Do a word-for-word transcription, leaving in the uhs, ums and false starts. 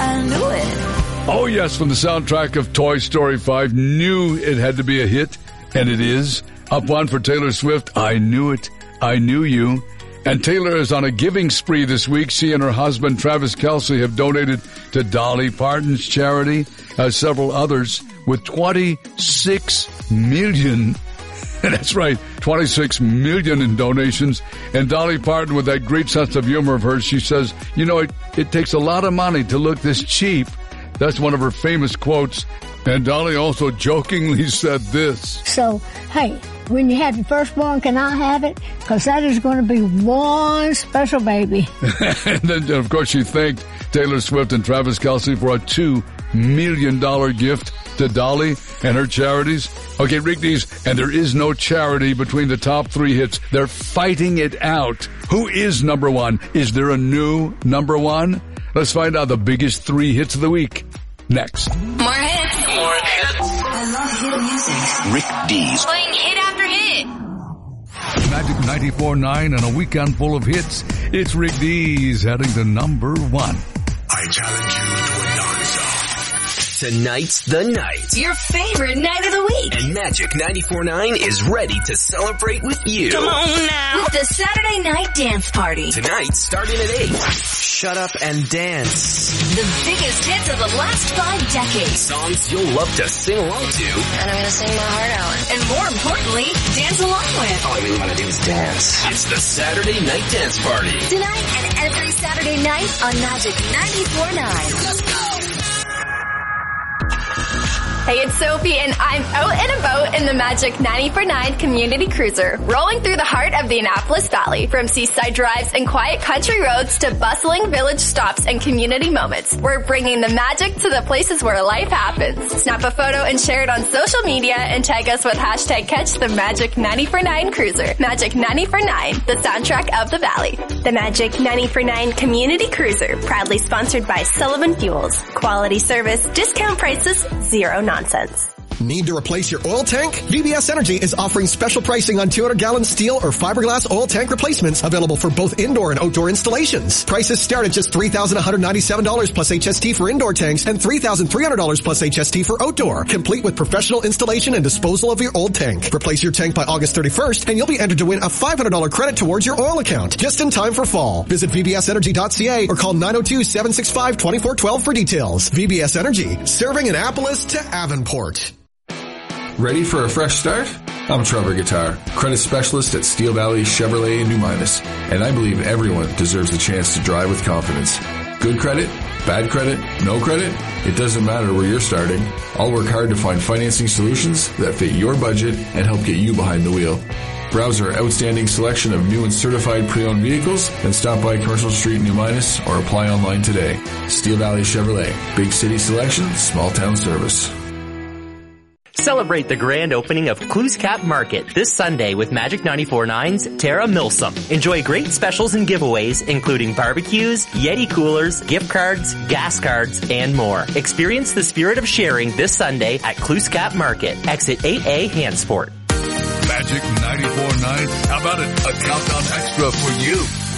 I knew it. Oh, yes, from the soundtrack of Toy Story five. Knew it had to be a hit, and it is. Up one for Taylor Swift. I knew it. I knew you. And Taylor is on a giving spree this week. She and her husband, Travis Kelce, have donated to Dolly Parton's charity, as several others, with twenty-six million dollars. That's right, twenty-six million dollars in donations. And Dolly Parton, with that great sense of humor of hers, she says, you know, it, it takes a lot of money to look this cheap. That's one of her famous quotes. And Dolly also jokingly said this. So, hey, when you have your firstborn, can I have it? Because that is going to be one special baby. And then, of course, she thanked Taylor Swift and Travis Kelce for a two million dollars gift to Dolly and her charities. Okay, Rick Dees, and there is no charity between the top three hits. They're fighting it out. Who is number one? Is there a new number one? Let's find out the biggest three hits of the week. Next. More hits. More hits. I love hit music. Rick Dees. Playing hit after hit. Magic ninety-four point nine and a weekend full of hits. It's Rick Dees heading to number one. I challenge you to a dance-off. Tonight's the night. Your favorite night of the week. And Magic ninety-four point nine is ready to celebrate with you. Come on now. With the Saturday Night Dance Party. Tonight, starting at eight. Shut up and dance. The biggest hits of the last five decades. Songs you'll love to sing along to. And I'm going to sing my heart out. And more importantly, dance along with. All I really want to do is dance. It's the Saturday Night Dance Party. Tonight and every Saturday night on Magic ninety-four point nine. Let's go. Hey, it's Sophie, and I'm out and about in the Magic ninety-four point nine Community Cruiser, rolling through the heart of the Annapolis Valley, from seaside drives and quiet country roads to bustling village stops and community moments. We're bringing the magic to the places where life happens. Snap a photo and share it on social media, and tag us with hashtag Catch the Magic ninety-four point nine Cruiser. Magic ninety-four point nine, the soundtrack of the Valley. The Magic ninety-four point nine Community Cruiser, proudly sponsored by Sullivan Fuels. Quality service, discount prices, zero nonsense. Need to replace your oil tank? V B S Energy is offering special pricing on two hundred gallon steel or fiberglass oil tank replacements, available for both indoor and outdoor installations. Prices start at just three thousand one hundred ninety-seven dollars plus H S T for indoor tanks and three thousand three hundred dollars plus H S T for outdoor, complete with professional installation and disposal of your old tank. Replace your tank by August thirty-first and you'll be entered to win a five hundred dollars credit towards your oil account, just in time for fall. Visit V B S energy dot C A or call nine oh two, seven six five, two four one two for details. V B S Energy, serving Annapolis to Avonport. Ready for a fresh start? I'm Trevor Guitar, credit specialist at Steel Valley Chevrolet in New Minas, and I believe everyone deserves the chance to drive with confidence. Good credit, bad credit, no credit, it doesn't matter where you're starting. I'll work hard to find financing solutions that fit your budget and help get you behind the wheel. Browse our outstanding selection of new and certified pre-owned vehicles and stop by Commercial Street in New Minas or apply online today. Steel Valley Chevrolet, big city selection, small town service. Celebrate the grand opening of Clues Cap Market this Sunday with Magic ninety-four point nine's Tara Milsom. Enjoy great specials and giveaways, including barbecues, Yeti coolers, gift cards, gas cards, and more. Experience the spirit of sharing this Sunday at Clues Cap Market, exit eight A, Hansport. Magic ninety-four point nine. How about it? A countdown extra for you.